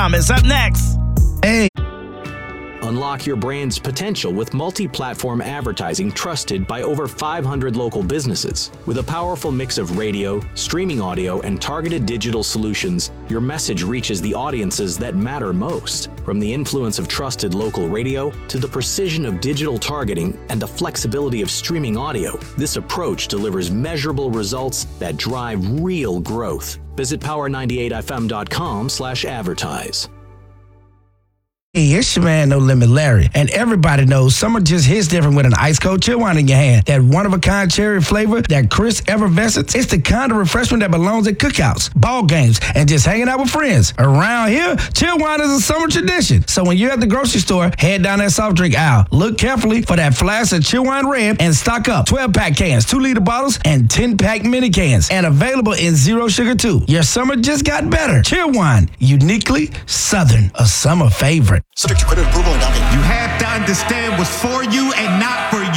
It's up next. Hey. Unlock your brand's potential with multi-platform advertising trusted by over 500 local businesses. With a powerful mix of radio, streaming audio, and targeted digital solutions, your message reaches the audiences that matter most. From the influence of trusted local radio to the precision of digital targeting and the flexibility of streaming audio, this approach delivers measurable results that drive real growth. Visit power98fm.com/advertise. Hey, it's your man, No Limit Larry. And everybody knows summer just hits different with an ice cold chill wine in your hand. That one-of-a-kind cherry flavor, that crisp effervescence, it's the kind of refreshment that belongs at cookouts, ball games, and just hanging out with friends. Around here, chill wine is a summer tradition. So when you're at the grocery store, head down that soft drink aisle. Look carefully for that flask of chill wine red and stock up. 12-pack cans, 2-liter bottles, and 10-pack mini cans. And available in zero sugar, too. Your summer just got better. Chill wine, uniquely Southern, a summer favorite. Subject to credit approval and down payment. You have to understand what's for you and not for